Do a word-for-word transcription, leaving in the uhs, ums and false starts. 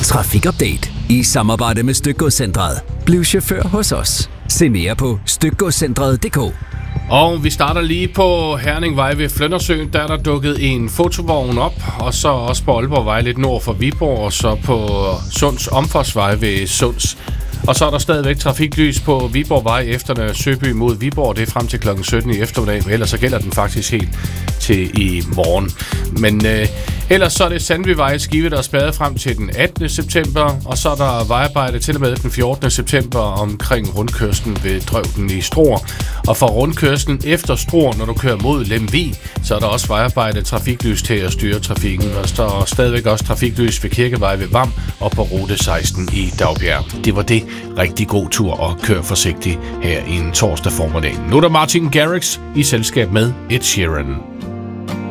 Trafikupdate i samarbejde med Stykgodscentret. Bliv chauffør hos os. Se mere på stykgodscentret punktum d k. Og vi starter lige på Herningvej ved Fløndersøen. Der er der dukket en fotovogn op, og så også på Aalborgvej lidt nord for Viborg, og så på Sunds Omfartsvej ved Sunds. Og så er der stadigvæk trafiklys på Viborgvej efter Søby mod Viborg. Det er frem til klokken sytten i eftermiddag, men ellers så gælder den faktisk helt til i morgen. Men øh, ellers så er det Sandbyvej Skive, der er spærret frem til den attende september, og så er der vejarbejde til og med den fjortende september omkring rundkørslen ved Drøvden i Struer. Og for rundkørslen efter Struer, når du kører mod Lemvig, så er der også vejarbejde, trafiklys til at styre trafikken. Og så er stadigvæk også trafiklys ved Kirkevej ved Vam og på rute seksten i Dagbjerg. Det var det. Rigtig god tur og kør forsigtigt her en torsdag formiddag. Nu er der Martin Garrix i selskab med Ed Sheeran.